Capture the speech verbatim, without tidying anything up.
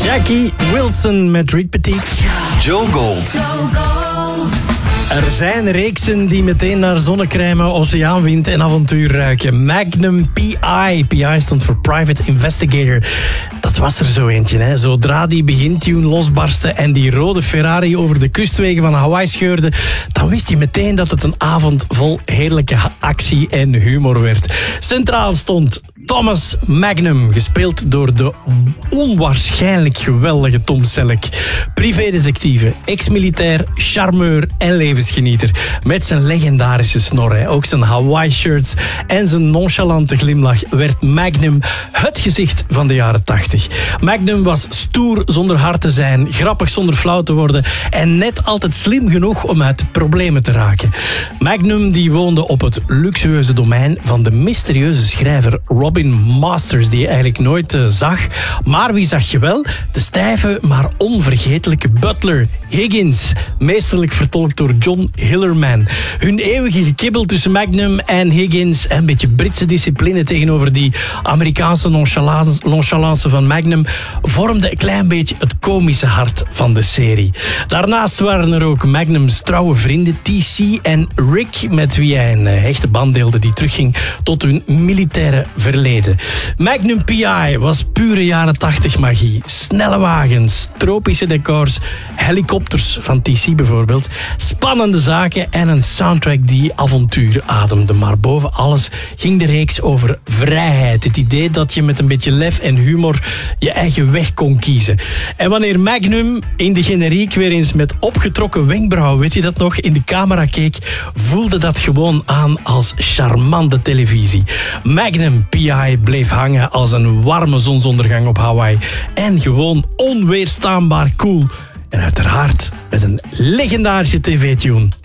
Jackie Wilson met Reed Petit. Joe Gold. Er zijn reeksen die meteen naar zonnecrème, oceaanwind en avontuur ruiken. Magnum P I. P I stond voor Private Investigator. Dat was er zo eentje, hè. Zodra die begintune losbarstte en die rode Ferrari over de kustwegen van Hawaii scheurde, dan wist je meteen dat het een avond vol heerlijke actie en humor werd. Centraal stond Thomas Magnum, gespeeld door de onwaarschijnlijk geweldige Tom Selleck. Privédetectieve, ex-militair, charmeur en levensgenieter. Met zijn legendarische snor, hè. Ook zijn Hawaii-shirts en zijn nonchalante glimlach werd Magnum het gezicht van de jaren tachtig. Magnum was stoer zonder hard te zijn, grappig zonder flauw te worden en net altijd slim genoeg om uit problemen te raken. Magnum die woonde op het luxueuze domein van de mysterieuze schrijver Robin Masters, die je eigenlijk nooit uh, zag. Maar wie zag je wel? De stijve, maar onvergetelijke butler Higgins, meesterlijk vertolkt door John Hillerman. Hun eeuwige gekibbel tussen Magnum en Higgins en een beetje Britse discipline tegenover die Amerikaanse nonchalance, nonchalance van Magnum vormde een klein beetje het komische hart van de serie. Daarnaast waren er ook Magnums trouwe vrienden T C en Rick, met wie hij een hechte band deelde die terugging tot hun militaire verleden. Magnum P I was pure jaren tachtig magie. Snelle wagens, tropische decors, helikopters van T C bijvoorbeeld, spannende zaken en een soundtrack die avontuur ademde. Maar boven alles ging de reeks over vrijheid. Het idee dat je met een beetje lef en humor je eigen weg kon kiezen. En wanneer Magnum in de generiek weer eens met opgetrokken wenkbrauwen, weet je dat nog, in de camera keek, voelde dat gewoon aan als charmante televisie. Magnum P I bleef hangen als een warme zonsondergang op Hawaii. En gewoon onweerstaanbaar cool. En uiteraard met een legendarische tv-tune.